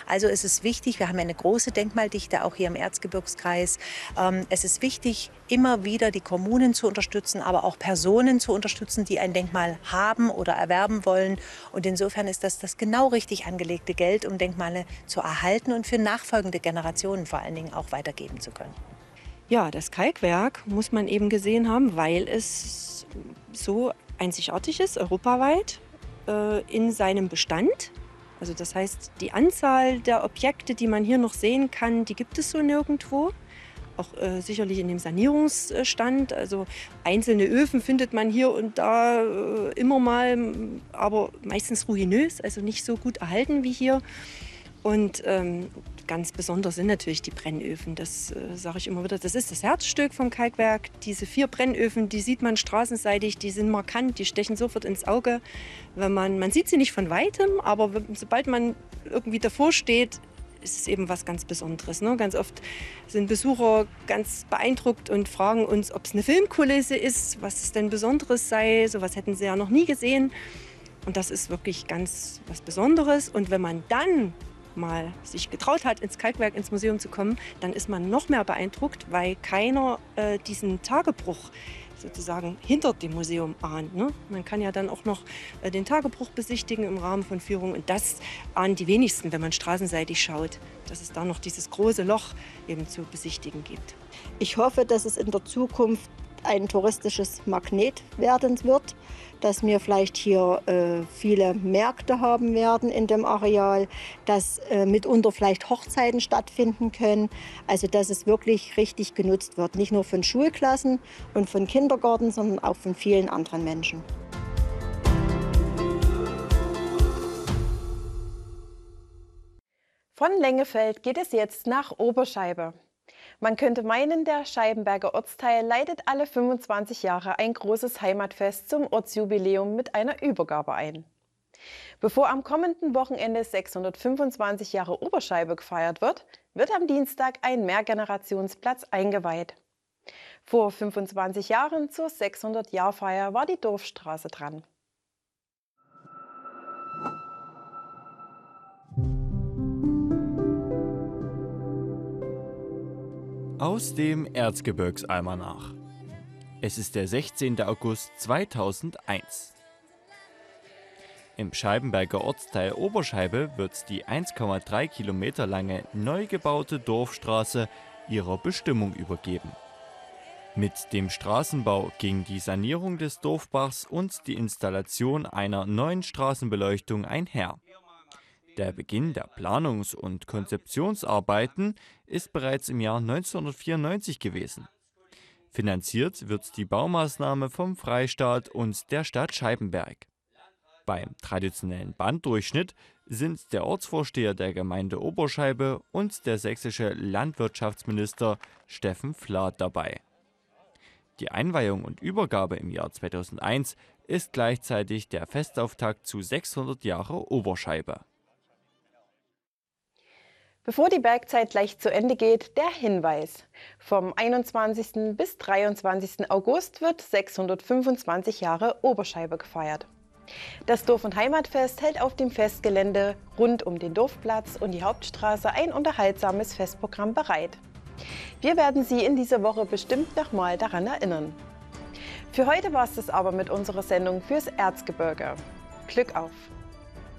Also es ist wichtig, wir haben eine große Denkmaldichte auch hier im Erzgebirgskreis. Es ist wichtig, immer wieder die Kommunen zu unterstützen, aber auch Personen zu unterstützen, die ein Denkmal haben oder erwerben wollen. Und insofern ist das genau richtig angelegte Geld, um Denkmale zu erhalten und für nachfolgende Generationen vor allen Dingen auch weitergeben zu können. Ja, das Kalkwerk muss man eben gesehen haben, weil es so einzigartig ist, europaweit, in seinem Bestand. Also das heißt, die Anzahl der Objekte, die man hier noch sehen kann, die gibt es so nirgendwo. Auch sicherlich in dem Sanierungsstand. Also einzelne Öfen findet man hier und da immer mal, aber meistens ruinös, also nicht so gut erhalten wie hier. Und ganz besonders sind natürlich die Brennöfen. Das sage ich immer wieder, das ist das Herzstück vom Kalkwerk. Diese 4 Brennöfen, die sieht man straßenseitig, die sind markant, die stechen sofort ins Auge. Man sieht sie nicht von Weitem, aber sobald man irgendwie davor steht, ist es eben was ganz Besonderes. Ne? Ganz oft sind Besucher ganz beeindruckt und fragen uns, ob es eine Filmkulisse ist, was es denn Besonderes sei. Sowas hätten sie ja noch nie gesehen. Und das ist wirklich ganz was Besonderes. Und wenn man dann mal sich getraut hat, ins Kalkwerk, ins Museum zu kommen, dann ist man noch mehr beeindruckt, weil keiner diesen Tagebruch sozusagen hinter dem Museum ahnt. Ne? Man kann ja dann auch noch den Tagebruch besichtigen im Rahmen von Führungen. Und das ahnen die wenigsten, wenn man straßenseitig schaut, dass es da noch dieses große Loch eben zu besichtigen gibt. Ich hoffe, dass es in der Zukunft ein touristisches Magnet werden wird, dass wir vielleicht hier viele Märkte haben werden in dem Areal, dass mitunter vielleicht Hochzeiten stattfinden können. Also dass es wirklich richtig genutzt wird, nicht nur von Schulklassen und von Kindergarten, sondern auch von vielen anderen Menschen. Von Lengefeld geht es jetzt nach Oberscheibe. Man könnte meinen, der Scheibenberger Ortsteil leitet alle 25 Jahre ein großes Heimatfest zum Ortsjubiläum mit einer Übergabe ein. Bevor am kommenden Wochenende 625 Jahre Oberscheibe gefeiert wird, wird am Dienstag ein Mehrgenerationsplatz eingeweiht. Vor 25 Jahren zur 600-Jahr-Feier war die Dorfstraße dran. Aus dem Erzgebirgsalmanach. Es ist der 16. August 2001. Im Scheibenberger Ortsteil Oberscheibe wird die 1,3 Kilometer lange neu gebaute Dorfstraße ihrer Bestimmung übergeben. Mit dem Straßenbau ging die Sanierung des Dorfbachs und die Installation einer neuen Straßenbeleuchtung einher. Der Beginn der Planungs- und Konzeptionsarbeiten ist bereits im Jahr 1994 gewesen. Finanziert wird die Baumaßnahme vom Freistaat und der Stadt Scheibenberg. Beim traditionellen Banddurchschnitt sind der Ortsvorsteher der Gemeinde Oberscheibe und der sächsische Landwirtschaftsminister Steffen Flath dabei. Die Einweihung und Übergabe im Jahr 2001 ist gleichzeitig der Festauftakt zu 600 Jahre Oberscheibe. Bevor die Bergzeit gleich zu Ende geht, der Hinweis. Vom 21. bis 23. August wird 625 Jahre Oberscheibe gefeiert. Das Dorf- und Heimatfest hält auf dem Festgelände rund um den Dorfplatz und die Hauptstraße ein unterhaltsames Festprogramm bereit. Wir werden Sie in dieser Woche bestimmt nochmal daran erinnern. Für heute war es das aber mit unserer Sendung fürs Erzgebirge. Glück auf!